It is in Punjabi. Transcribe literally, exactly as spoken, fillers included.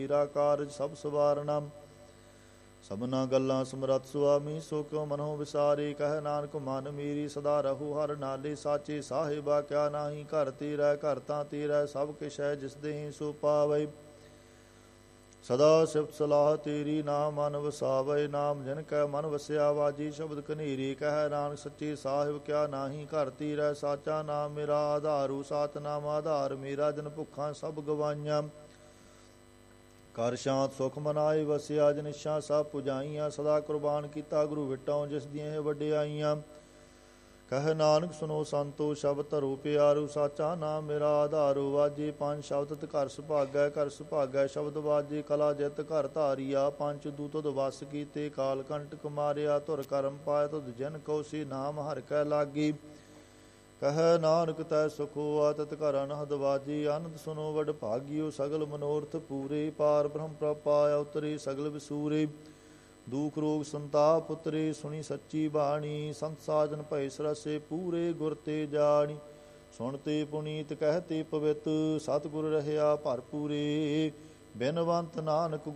ਮੇਰਾ ਕਾਰਜ ਸਭ ਸਵਾਰਣਾ। ਸਭਨਾ ਗੱਲਾਂ ਸਮਰੱਥ ਸੁਆਮੀ, ਸੋ ਕਿਉ ਮਨੋ ਵਿਸਾਰੇ। ਕਹਿ ਨਾਨਕ ਮਨ ਮੇਰੀ ਸਦਾ ਰਹੂ ਹਰ ਨਾਲੇ। ਸਾਚੇ ਸਾਹਿਬਾ ਕਿਆ ਨਾਹੀ, ਘਰ ਤੇਰਾ ਘਰ ਤਾਂ ਤੇਰਾ। ਸਭ ਕਿਛ ਹੈ ਜਿਸ ਦੇਹੀ ਸੋ ਪਾਵੇ। ਸਦਾ ਸਿਫਤ ਸਲਾਹ ਤੇਰੀ, ਨਾਮ ਮਨ ਵਸਾਵੇ। ਨਾਮ ਜਿਨ ਕੈ ਮਨ ਵਸਿਆ, ਵਾਜੀ ਸ਼ਬਦ ਕਨੇਰੀ। ਕਹਿ ਨਾਨਕ ਸੱਚੇ ਸਾਹਿਬ ਕਿਆ ਨਾਹੀ, ਘਰ ਤੇਰਾ ਸਾਚਾ ਨਾਮ ਮੇਰਾ ਆਧਾਰੂ। ਸਤਿਨਾਮ ਆਧਾਰ ਮੇਰਾ, ਜਿਨ ਭੁੱਖਾਂ ਸਭ ਗਵਾਈਆਂ। ਕਰ ਸ਼ਾਂਤ ਸੁਖ ਮਨਾਏ ਵਸਿਆ, ਜਿਨ ਇੱਛਾ ਸਭ ਪੁਜਾਈਆਂ। ਸਦਾ ਕੁਰਬਾਨ ਕੀਤਾ ਗੁਰੂ ਵਿਟੋਂ, ਜਿਸ ਦੀਆਂ ਇਹ ਵਡਿਆਈਆਂ। ਕਹਿ ਨਾਨਕ ਸੁਨੋ ਸੰਤੋ, ਸ਼ਬਦ ਧਰੋ ਪਿਆਰੂ। ਸਾਚਾ ਨਾਮ ਮੇਰਾ ਆਧਾਰੂ। ਵਾਜੇ ਪੰਜ ਸ਼ਬਦ ਤਿ ਘਰ ਸੁਭਾਗੈ, ਘਰ ਸੁਭਾਗੈ ਸ਼ਬਦ ਵਾਜੇ। ਕਲਾ ਜਿਤ ਘਰ ਧਾਰੀਆ, ਪੰਜ ਦੂ ਤੁਧ ਵਸ ਕੀਤੇ। ਕਾਲ ਕੰਟਕ ਮਾਰਿਆ, ਧੁਰ ਕਰਮ ਪਾਇ। ਤੁਧ ਜਿਨ ਕਉ ਸੀ ਨਾਮ ਹਰਿ ਕੈ ਲਾਗੀ। ਕਹਿ ਨਾਨਕ ਤੈ ਸੁਖ ਹੋਆ, ਤਿਤ ਘਰ ਅਨਹਦ ਵਾਜੀ। ਆਨੰਦ ਸੁਨੋ ਵਡ ਭਾਗਿਓ, ਸਗਲ ਮਨੋਰਥ ਪੂਰੇ। ਪਾਰ ਬ੍ਰਹਮ ਪ੍ਰਭ ਪਾਇਆ, ਉਤਰੇ ਸਗਲ ਵਿਸੂਰੇ। ਦੁਖ ਰੋਗ ਸੰਤਾਪ ਉਤਰੇ, ਸੁਣੀ ਸੱਚੀ ਬਾਣੀ। ਸੰਤ ਸਾਜਨ ਭਏ ਸਰਸੇ, ਪੂਰੇ ਗੁਰ ਤੇ ਜਾਣੀ। ਸੁਣਤੇ ਪੁਨੀਤ ਕਹਿਤੇ ਪਵਿੱਤ, ਸਤਿਗੁਰ ਰਹਿਆ ਭਰਪੂਰੇ। ਬਿਨਵੰਤ ਨਾਨਕ